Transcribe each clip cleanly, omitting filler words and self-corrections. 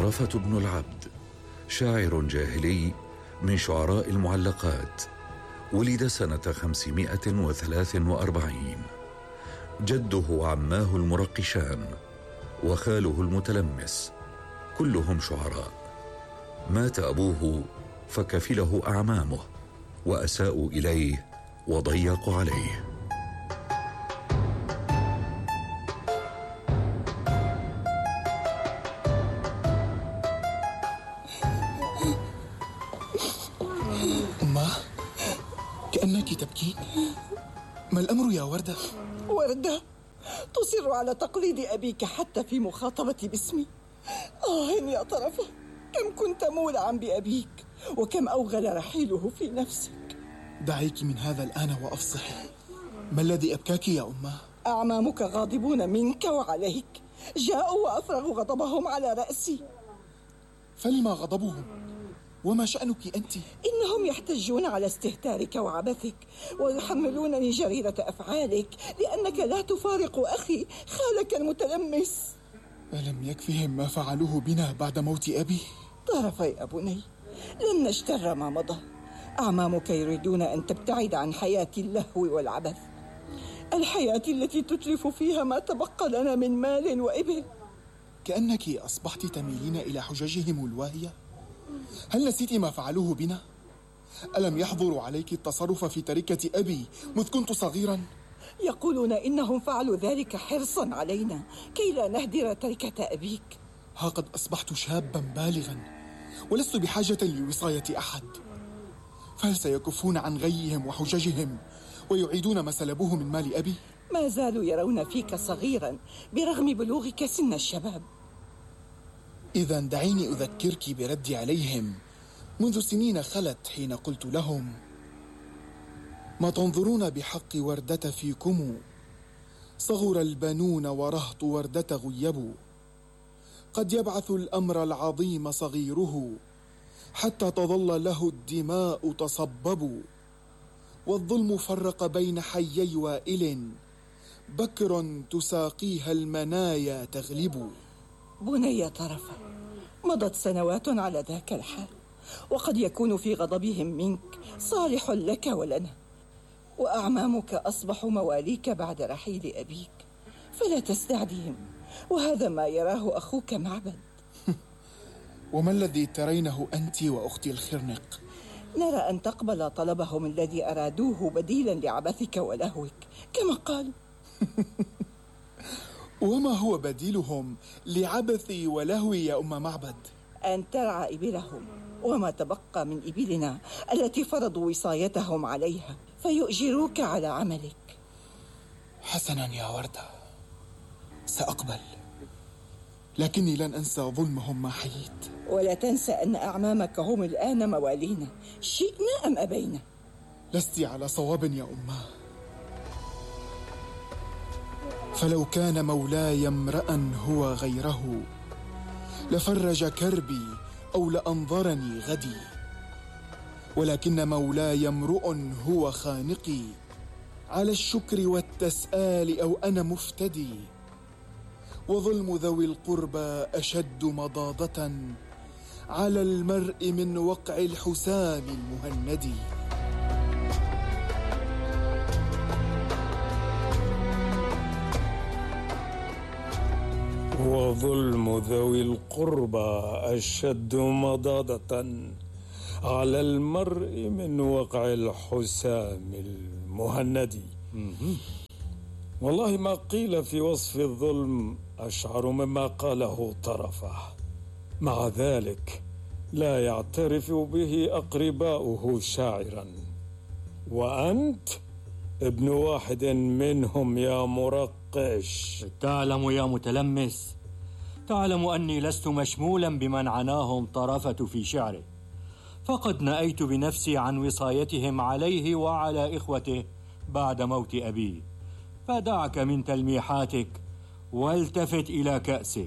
طرفة بن العبد شاعر جاهلي من شعراء المعلقات، ولد سنة 543. جده عماه المرقشان وخاله المتلمس كلهم شعراء. مات أبوه فكفله أعمامه وأساءوا إليه وضيقوا عليه. أمه، كأنك تبكين. ما الأمر يا وردة؟ وردة تصر على تقليد أبيك حتى في مخاطبة باسمي. يا طرفة، كم كنت مولعا بأبيك وكم أوغل رحيله في نفسك. دعيك من هذا الآن وأفصحي. ما الذي أبكاك يا أمه؟ أعمامك غاضبون منك وعليك، جاءوا وأفرغوا غضبهم على رأسي. فلما غضبهم؟ وما شأنك أنت؟ إنهم يحتجون على استهتارك وعبثك ويحملونني جريرة أفعالك لأنك لا تفارق أخي خالك المتلمس. ألم يكفهم ما فعلوه بنا بعد موت أبي؟ طرفي يا بني، لن نشتر ما مضى. أعمامك يريدون أن تبتعد عن حياة اللهو والعبث، الحياة التي تتلف فيها ما تبقى لنا من مال وإبل. كأنك أصبحت تميلين إلى حججهم الواهية. هل نسيت ما فعلوه بنا؟ ألم يحظروا عليك التصرف في تركة أبي مذ كنت صغيرا؟ يقولون إنهم فعلوا ذلك حرصا علينا كي لا نهدر تركة أبيك. ها قد أصبحت شابا بالغا ولست بحاجة لوصاية أحد، فهل سيكفون عن غيهم وحججهم ويعيدون ما سلبوه من مال أبي؟ ما زالوا يرون فيك صغيرا برغم بلوغك سن الشباب. إذا دعيني أذكرك بردي عليهم منذ سنين خلت، حين قلت لهم: ما تنظرون بحق وردة فيكم، صغر البنون ورهط وردة غيبوا، قد يبعث الأمر العظيم صغيره، حتى تظل له الدماء تصبب، والظلم فرق بين حيي وائل، بكر تساقيها المنايا تغلب. بني طرفة، مضت سنوات على ذاك الحال، وقد يكون في غضبهم منك صالح لك ولنا، وأعمامك أصبحوا مواليك بعد رحيل أبيك، فلا تستعديهم، وهذا ما يراه أخوك معبد. وما الذي ترينه أنت وأختي الخرنق؟ نرى أن تقبل طلبهم الذي أرادوه بديلا لعبثك ولهوك كما قالوا. وما هو بديلهم لعبثي ولهوي يا أم معبد؟ أن ترعى إبلهم وما تبقى من إبلنا التي فرضوا وصايتهم عليها، فيؤجروك على عملك. حسنا يا وردة، سأقبل، لكني لن أنسى ظلمهم ما حييت. ولا تنسى أن أعمامك هم الآن موالينا، شئنا أم أبينا. لست على صواب يا أمه، فلو كان مولاي امرأ هو غيره، لفرج كربي أو لأنظرني غدي، ولكن مولاي امرؤ هو خانقي، على الشكر والتسآل أو أنا مفتدي، وظلم ذوي القربى أشد مضاضة على المرء من وقع الحسام المهندي. وظلم ذوي القربى أشد مضاضة على المرء من وقع الحسام المهندي. والله ما قيل في وصف الظلم أشعر مما قاله طرفة. مع ذلك لا يعترف به أقرباؤه شاعرا، وأنت ابن واحد منهم يا مرقش. تعلم يا متلمس، تعلم أني لست مشمولا بمن عناهم طرفة في شعره، فقد نأيت بنفسي عن وصايتهم عليه وعلى إخوته بعد موت أبي، فدعك من تلميحاتك والتفت إلى كأسك.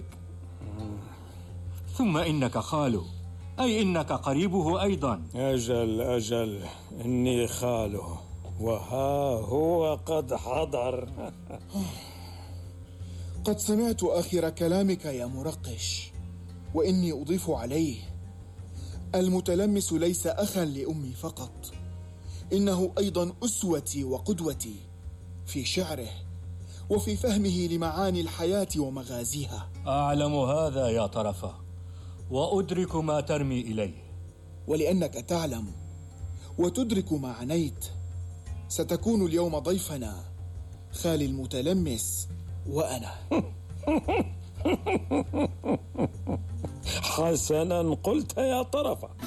ثم إنك خاله، أي إنك قريبه أيضا. أجل إني خاله، وها هو قد حضر. قد سمعت آخر كلامك يا مرقش، وإني أضيف عليه: المتلمس ليس أخا لأمي فقط، إنه أيضا أسوتي وقدوتي في شعره وفي فهمه لمعاني الحياة ومغازيها. أعلم هذا يا طرفة، وأدرك ما ترمي إليه. ولأنك تعلم وتدرك ما عنيت، ستكون اليوم ضيفنا خالي المتلمس وأنا. حسنا قلت يا طرفة.